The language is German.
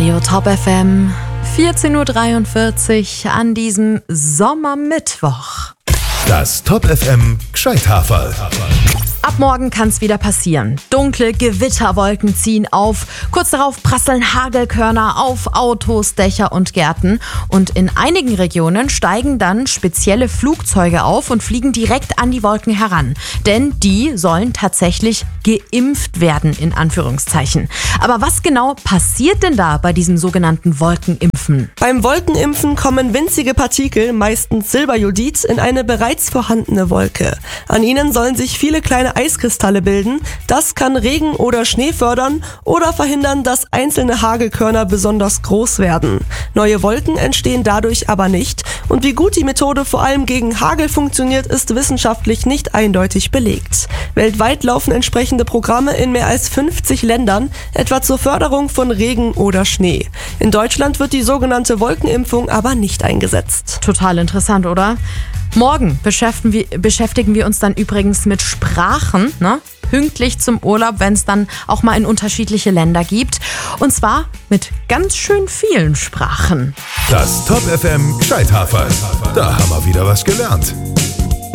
Radio Top FM, 14.43 Uhr an diesem Sommermittwoch. Das Top FM Gscheithafel. Ab morgen kann es wieder passieren. Dunkle Gewitterwolken ziehen auf. Kurz darauf prasseln Hagelkörner auf Autos, Dächer und Gärten. Und in einigen Regionen steigen dann spezielle Flugzeuge auf und fliegen direkt an die Wolken heran. Denn die sollen tatsächlich geimpft werden, in Anführungszeichen. Aber was genau passiert denn da bei diesem sogenannten Wolkenimpfen? Beim Wolkenimpfen kommen winzige Partikel, meistens Silberjodid, in eine bereits vorhandene Wolke. An ihnen sollen sich viele kleine Eiskristalle bilden. Das kann Regen oder Schnee fördern oder verhindern, dass einzelne Hagelkörner besonders groß werden. Neue Wolken entstehen dadurch aber nicht. Und wie gut die Methode vor allem gegen Hagel funktioniert, ist wissenschaftlich nicht eindeutig belegt. Weltweit laufen entsprechende Programme in mehr als 50 Ländern, etwa zur Förderung von Regen oder Schnee. In Deutschland wird die sogenannte Wolkenimpfung aber nicht eingesetzt. Total interessant, oder? Morgen beschäftigen wir uns dann übrigens mit Sprachen, pünktlich zum Urlaub, wenn es dann auch mal in unterschiedliche Länder gibt. Und zwar mit ganz schön vielen Sprachen. Das Top FM Gscheithafel. Da haben wir wieder was gelernt.